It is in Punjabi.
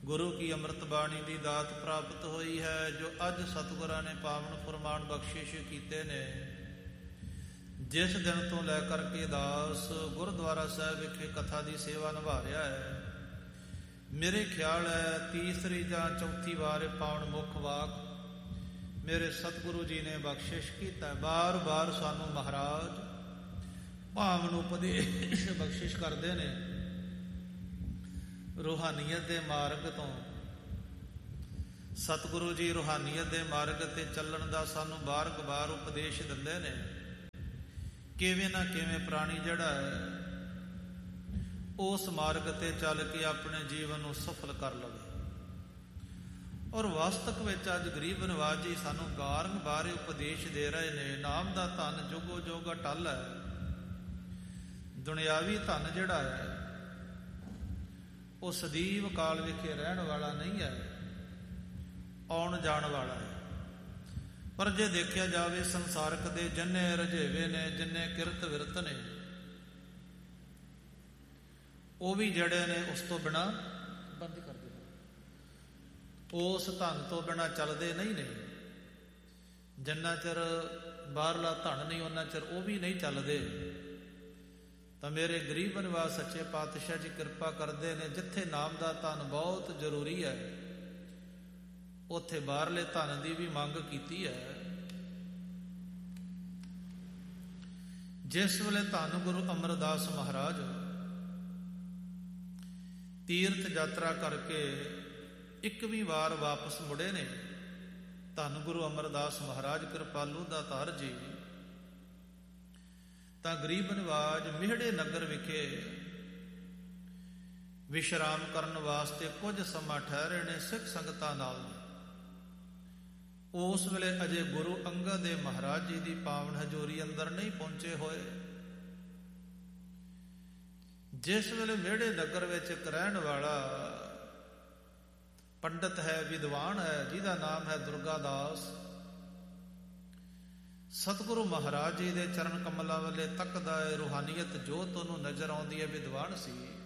ਗੁਰੂ ਕੀ ਅੰਮ੍ਰਿਤ ਬਾਣੀ ਦੀ ਦਾਤ ਪ੍ਰਾਪਤ ਹੋਈ ਹੈ, ਜੋ ਅੱਜ ਸਤਿਗੁਰਾਂ ਨੇ ਪਾਵਨ ਫੁਰਮਾਨ ਬਖਸ਼ਿਸ਼ ਕੀਤੇ ਨੇ। ਜਿਸ ਦਿਨ ਤੋਂ ਲੈ ਕਰਕੇ ਦਾਸ ਗੁਰਦੁਆਰਾ ਸਾਹਿਬ ਵਿਖੇ ਕਥਾ ਦੀ ਸੇਵਾ ਨਿਭਾ ਰਿਹਾ ਹੈ, ਮੇਰੇ ਖਿਆਲ ਹੈ ਤੀਸਰੀ ਜਾਂ ਚੌਥੀ ਵਾਰ ਪਾਵਨ ਮੁੱਖ ਵਾਕ ਮੇਰੇ ਸਤਿਗੁਰੂ ਜੀ ਨੇ ਬਖਸ਼ਿਸ਼ ਕੀਤਾ। ਬਾਰ ਬਾਰ ਸਾਨੂੰ ਮਹਾਰਾਜ ਭਾਵਨ ਉਪਦੇਸ਼ ਬਖਸ਼ਿਸ਼ ਕਰਦੇ ਨੇ। ਰੂਹਾਨੀਅਤ ਦੇ ਮਾਰਗ ਤੋਂ ਸਤਿਗੁਰੂ ਜੀ ਰੂਹਾਨੀਅਤ ਦੇ ਮਾਰਗ ਤੇ ਚੱਲਣ ਦਾ ਸਾਨੂੰ ਬਾਰ-ਬਾਰ ਉਪਦੇਸ਼ ਦਿੰਦੇ ਨੇ। ਕਿਵੇਂ ਨਾ ਕਿਵੇਂ ਪ੍ਰਾਣੀ ਜਿਹੜਾ ਹੈ ਉਸ ਮਾਰਗ ਤੇ ਚੱਲ ਕੇ ਆਪਣੇ ਜੀਵਨ ਨੂੰ ਸਫਲ ਕਰ ਲਵੇ। ਔਰ ਵਾਸਤਵ ਵਿੱਚ ਅੱਜ ਗਰੀਬ ਨਿਵਾਜ ਜੀ ਸਾਨੂੰ ਬਾਰ-ਬਾਰ ਉਪਦੇਸ਼ ਦੇ ਰਹੇ ਨੇ। ਨਾਮ ਦਾ ਧਨ ਜੁਗੋ ਜੁਗ ਅਟੱਲ ਹੈ। ਦੁਨਿਆਵੀ ਧਨ ਜਿਹੜਾ ਹੈ ਉਹ ਸਦੀਵ ਕਾਲ ਵਿਖੇ ਰਹਿਣ ਵਾਲਾ ਨਹੀਂ ਹੈ, ਆਉਣ ਜਾਣ ਵਾਲਾ ਹੈ। ਪਰ ਜੇ ਦੇਖਿਆ ਜਾਵੇ ਸੰਸਾਰਕ ਦੇ ਜਿੰਨੇ ਰਝੇਵੇ ਨੇ, ਜਿੰਨੇ ਕਿਰਤ ਵਿਰਤ ਨੇ, ਉਹ ਵੀ ਜਿਹੜੇ ਨੇ ਉਸ ਤੋਂ ਬਿਨਾਂ ਬੰਦ ਕਰ ਦਿੰਦੇ। ਉਸ ਧਨ ਤੋਂ ਬਿਨਾਂ ਚੱਲਦੇ ਨਹੀਂ ਨੇ। ਜਿੰਨਾ ਚਿਰ ਬਾਹਰਲਾ ਧਨ ਨਹੀਂ ਉਹਨਾਂ ਚਿਰ ਉਹ ਵੀ ਨਹੀਂ ਚੱਲਦੇ। ਤਾਂ ਮੇਰੇ ਗਰੀਬ ਨਿਵਾਜ ਸੱਚੇ ਪਾਤਸ਼ਾਹ ਜੀ ਕਿਰਪਾ ਕਰਦੇ ਨੇ, ਜਿੱਥੇ ਨਾਮ ਦਾ ਧਨ ਬਹੁਤ ਜ਼ਰੂਰੀ ਹੈ ਉੱਥੇ ਬਾਹਰਲੇ ਧਨ ਦੀ ਵੀ ਮੰਗ ਕੀਤੀ ਹੈ। ਜਿਸ ਵੇਲੇ ਧੰਨ ਗੁਰੂ ਅਮਰਦਾਸ ਮਹਾਰਾਜ ਤੀਰਥ ਯਾਤਰਾ ਕਰਕੇ 21ਵੀਂ ਵਾਰ ਵਾਪਸ ਮੁੜੇ ਨੇ, ਧੰਨ ਗੁਰੂ ਅਮਰਦਾਸ ਮਹਾਰਾਜ ਕਿਰਪਾਲੂ ਦਾ ਧਾਰ ਜੀ, ਤਾਂ ਗਰੀਬ ਨਿਵਾਜ ਮਿਹੜੇ ਨਗਰ ਵਿਖੇ ਵਿਸ਼ਰਾਮ ਕਰਨ ਵਾਸਤੇ ਕੁਝ ਸਮਾਂ ਠਹਿਰੇ ਨੇ ਸਿੱਖ ਸੰਗਤਾਂ ਨਾਲ। ਉਸ ਵੇਲੇ ਅਜੇ ਗੁਰੂ ਅੰਗਦ ਦੇਵ ਮਹਾਰਾਜ ਜੀ ਦੀ ਪਾਵਨ ਹਜ਼ੂਰੀ ਅੰਦਰ ਨਹੀਂ ਪਹੁੰਚੇ ਹੋਏ। ਜਿਸ ਵੇਲੇ ਮਿਹੜੇ ਨਗਰ ਵਿੱਚ ਇੱਕ ਰਹਿਣ ਵਾਲਾ ਪੰਡਤ ਹੈ, ਵਿਦਵਾਨ ਹੈ, ਜਿਹਦਾ ਨਾਮ ਹੈ ਦੁਰਗਾ ਦਾਸ, ਸਤਿਗੁਰੂ ਮਹਾਰਾਜ ਜੀ ਦੇ ਚਰਨ ਕਮਲਾਂ ਵੱਲੇ ਤੱਕਦਾ ਹੈ। ਰੂਹਾਨੀਅਤ ਜੋਤ ਉਹਨੂੰ ਨਜ਼ਰ ਆਉਂਦੀ ਹੈ। ਵਿਦਵਾਨ ਸੀ।